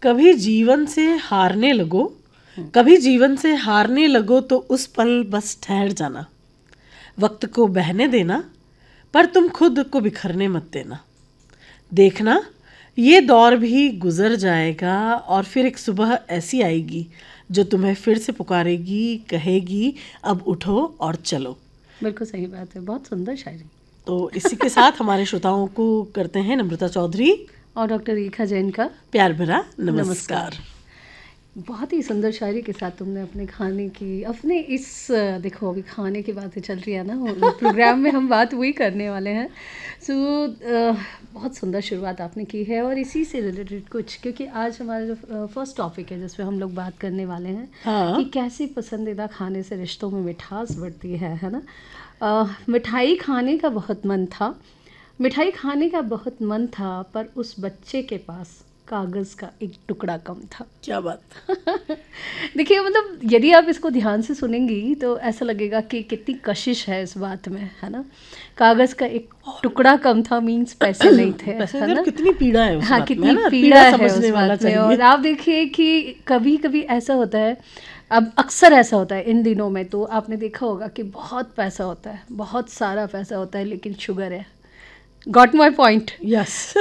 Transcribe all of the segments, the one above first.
कभी जीवन से हारने लगो, कभी जीवन से हारने लगो तो उस पल बस ठहर जाना, वक्त को बहने देना पर तुम खुद को बिखरने मत देना। देखना ये दौर भी गुजर जाएगा और फिर एक सुबह ऐसी आएगी जो तुम्हें फिर से पुकारेगी, कहेगी अब उठो और चलो। बिल्कुल सही बात है, बहुत सुंदर शायरी। तो इसी के साथ हमारे श्रोताओं को करते हैं नम्रता चौधरी और डॉक्टर रेखा जैन का प्यार भरा नमस्कार। बहुत ही सुंदर शायरी के साथ तुमने अपने खाने की, अपने इस, देखो अभी खाने की बातें चल रही है ना, प्रोग्राम में हम बात वही करने वाले हैं। सो बहुत सुंदर शुरुआत आपने की है और इसी से रिलेटेड कुछ, क्योंकि आज हमारा जो फर्स्ट टॉपिक है जिस पे हम लोग बात करने वाले हैं, हाँ। कि कैसे पसंदीदा खाने से रिश्तों में मिठास बढ़ती है ना। मिठाई खाने का बहुत मन था, मिठाई खाने का बहुत मन था, पर उस बच्चे के पास कागज़ का एक टुकड़ा कम था। क्या बात। देखिए, मतलब यदि आप इसको ध्यान से सुनेंगी तो ऐसा लगेगा कि कितनी कशिश है इस बात में, है ना। कागज़ का एक टुकड़ा कम था मीन्स पैसे नहीं थे, है ना। कितनी पीड़ा है उस हाँ, बात में, कितनी ना? पीड़ा है समझने उस वाला बात में। चाहिए। और आप देखिए कि कभी कभी ऐसा होता है, अब अक्सर ऐसा होता है इन दिनों में, तो आपने देखा होगा कि बहुत पैसा होता है, बहुत सारा पैसा होता है, लेकिन शुगर है। Got my point. यस।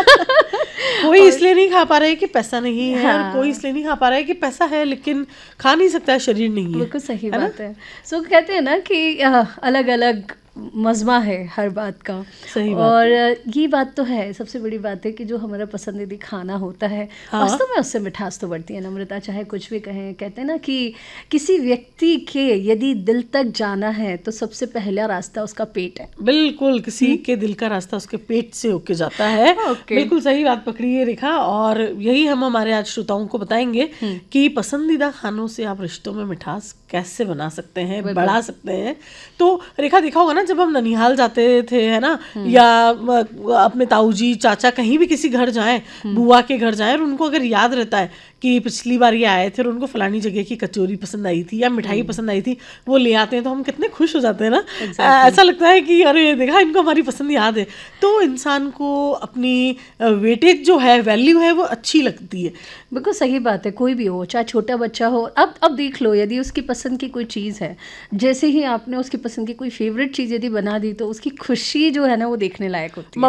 कोई इसलिए नहीं खा पा रहा है कि पैसा नहीं है, हाँ। और कोई इसलिए नहीं खा पा रहा है कि पैसा है लेकिन खा नहीं सकता है, शरीर नहीं है। बिल्कुल सही बात है। सो कहते हैं ना कि अलग अलग मज़मा है हर बात का। सही बात और ये बात तो है, सबसे बड़ी बात है कि जो हमारा पसंदीदा खाना होता है, हाँ। वास्तव में उससे मिठास तो बढ़ती है नम्रता, चाहे कुछ भी कहें। कहते हैं ना कि किसी व्यक्ति के यदि दिल तक जाना है तो सबसे पहला रास्ता उसका पेट है। बिल्कुल, किसी के दिल का रास्ता उसके पेट से होके जाता है। बिल्कुल सही बात पकड़ी है रेखा, और यही हम हमारे आज श्रोताओं को बताएंगे कि पसंदीदा खानों से आप रिश्तों में मिठास कैसे बना सकते हैं, बढ़ा सकते हैं। तो रेखा देखा होगा ना, जब हम ननिहाल जाते थे, है ना, या अपने ताऊजी चाचा कहीं भी किसी घर जाएं, बुआ के घर जाएं, और उनको अगर याद रहता है कि पिछली बार ये आए थे और उनको फलानी जगह की कचौरी पसंद आई थी या मिठाई पसंद आई थी, वो ले आते हैं तो हम कितने खुश हो जाते हैं ना। ऐसा लगता है कि अरे देखा, इनको हमारी पसंद याद है। तो इंसान को अपनी वेटेज जो है, वैल्यू है, वो अच्छी लगती है। बिल्कुल सही बात है, कोई भी हो, चाहे छोटा बच्चा हो। अब देख लो, यदि उसकी पसंद की कोई चीज़ है, जैसे ही आपने उसकी पसंद की कोई फेवरेट चीज़ यदि बना दी, तो उसकी खुशी जो है ना वो देखने लायक होती है।